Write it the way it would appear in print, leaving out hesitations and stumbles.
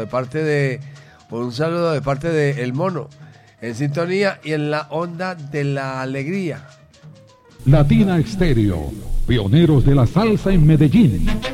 un saludo de parte de El Mono, en sintonía y en la onda de la alegría. Latina Estéreo, pioneros de la salsa en Medellín.